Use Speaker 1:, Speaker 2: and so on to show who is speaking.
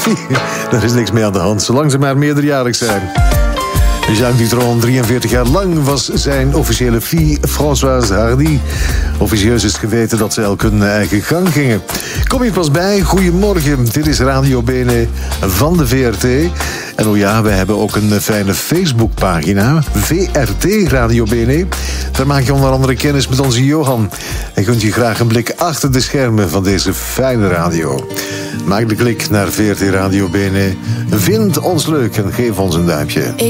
Speaker 1: Daar is niks mee aan de hand, zolang ze maar meerderjarig zijn. Jacques Dutronc, 43 jaar lang, was zijn officiële fille Françoise Hardy. Officieus is geweten dat ze elk hun eigen gang gingen. Kom je pas bij, goedemorgen. Dit is Radio Bene van de VRT. En oh ja, we hebben ook een fijne Facebookpagina, VRT Radio Bene. Daar maak je onder andere kennis met onze Johan. En kunt je graag een blik achter de schermen van deze fijne radio. Maak de klik naar VRT Radio Bene. Vind ons leuk en geef ons een duimpje.